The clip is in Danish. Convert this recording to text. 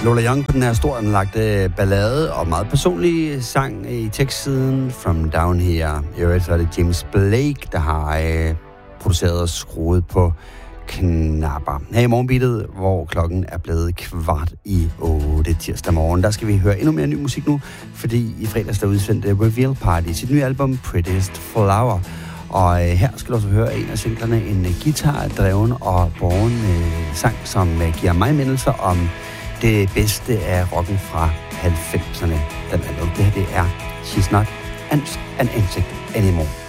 Lola Young på den her store anlagte ballade og meget personlige sang i tekstsiden From Down Here. I øvrigt så er det James Blake, der har produceret og skruet på knapper. Her i morgenbeatet, hvor klokken er blevet 7:15 tirsdag morgen, der skal vi høre endnu mere ny musik nu, fordi i fredags der udsendte Reveal Party sit nye album Prettiest Flower. Og her skal du også høre en af singlerne, en guitar-dreven og borgen sang, som giver mig mindelser om det bedste af rocken fra 90'erne. Det her det er She's Not an Insect Anymore.